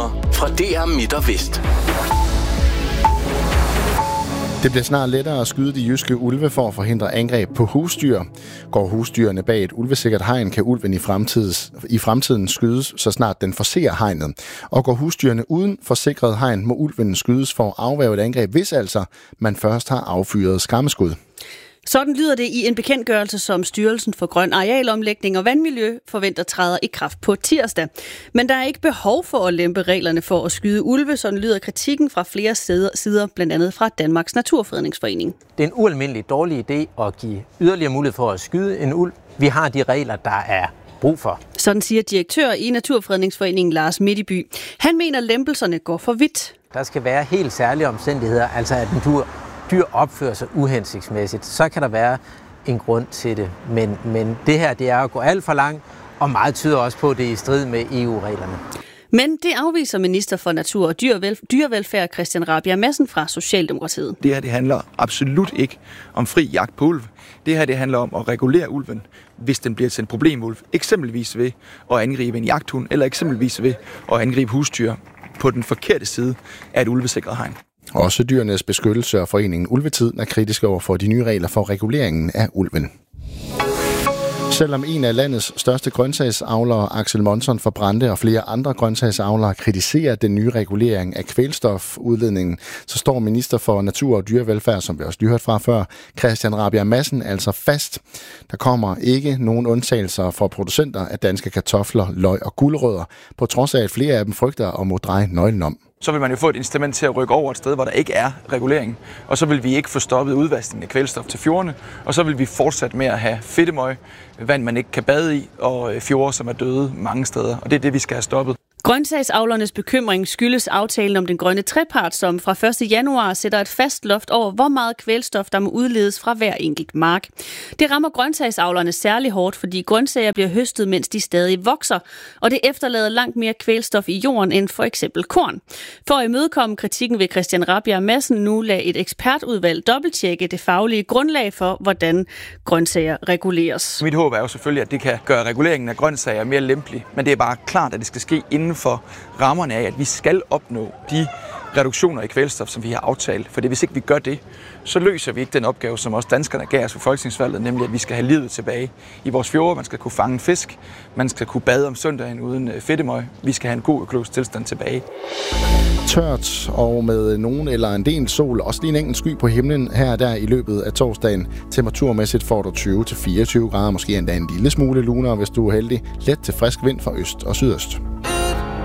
nyheder fra DR Midt og Vest. Det bliver snart lettere at skyde de jyske ulve for at forhindre angreb på husdyr. Går husdyrene bag et ulvesikkert hegn, kan ulven i fremtiden skydes, så snart den forserer hegnet. Og går husdyrene uden forsikret hegn, må ulven skydes for at afværge et angreb, hvis altså man først har affyret skræmmeskud. Sådan lyder det i en bekendtgørelse, som Styrelsen for Grøn Arealomlægning og Vandmiljø forventer træder i kraft på tirsdag. Men der er ikke behov for at lempe reglerne for at skyde ulve, sådan lyder kritikken fra flere sider, blandt andet fra Danmarks Naturfredningsforening. Det er en ualmindelig dårlig idé at give yderligere mulighed for at skyde en ulv. Vi har de regler, der er brug for. Sådan siger direktør i Naturfredningsforeningen Lars Midtby. Han mener, at lempelserne går for vidt. Der skal være helt særlige omstændigheder, altså at en dyr opfører sig uhensigtsmæssigt, så kan der være en grund til det. Men det her, det er at gå alt for langt, og meget tyder også på, at det er i strid med EU-reglerne. Men det afviser minister for Natur og Dyrevelfærd Christian Rabjerg Madsen fra Socialdemokratiet. Det her, det handler absolut ikke om fri jagt på ulv. Det her, det handler om at regulere ulven, hvis den bliver til en problemulv. Eksempelvis ved at angribe en jagthund, eller eksempelvis ved at angribe husdyr på den forkerte side af et ulvesikret hegn. Også Dyrenes Beskyttelse og foreningen Ulvetid er kritiske over for de nye regler for reguleringen af ulven. Selvom en af landets største grøntsagsavlere, Axel Monson fra Brande og flere andre grøntsagsavlere kritiserer den nye regulering af kvælstofudledningen, så står minister for Natur og Dyrevelfærd, som vi også lige hørte fra før, Christian Rabjerg Madsen, altså fast. Der kommer ikke nogen undtagelser for producenter af danske kartofler, løg og gulerødder, på trods af at flere af dem frygter at må dreje nøglen om. Så vil man jo få et incitament til at rykke over et sted, hvor der ikke er regulering. Og så vil vi ikke få stoppet udvaskningen af kvælstof til fjordene. Og så vil vi fortsætte med at have fedtemøg, vand man ikke kan bade i, og fjorde, som er døde mange steder. Og det er det, vi skal have stoppet. Grøntsagsavlernes bekymring skyldes aftalen om den grønne trepart, som fra 1. januar sætter et fast loft over, hvor meget kvælstof, der må udledes fra hver enkelt mark. Det rammer grøntsagsavlerne særlig hårdt, fordi grøntsager bliver høstet, mens de stadig vokser, og det efterlader langt mere kvælstof i jorden end for eksempel korn. For at imødekomme kritikken vil Christian Rabjerg Madsen nu lade et ekspertudvalg dobbelttjekke det faglige grundlag for, hvordan grøntsager reguleres. Mit håb er jo selvfølgelig, at det kan gøre reguleringen af grøntsager mere lempelig, men det er bare klart, at det skal ske inden for rammerne af, at vi skal opnå de reduktioner i kvælstof, som vi har aftalt. For hvis ikke vi gør det, så løser vi ikke den opgave, som også danskerne gav os ved folketingsvalget, nemlig at vi skal have livet tilbage i vores fjorde. Man skal kunne fange fisk, man skal kunne bade om søndagen uden fedtemøg. Vi skal have en god økologisk tilstand tilbage. Tørt og med nogen eller en del sol, også lige en enkelt sky på himlen her og der i løbet af torsdagen. Temperaturmæssigt får du 20-24 grader, måske endda en lille smule lunere, hvis du er heldig. Let til frisk vind fra øst og sydøst.